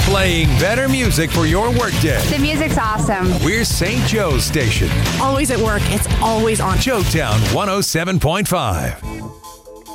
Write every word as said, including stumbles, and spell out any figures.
Playing better music for your workday. The music's awesome. We're Saint Joe's station. Always at work. It's always on. Joetown one oh seven point five.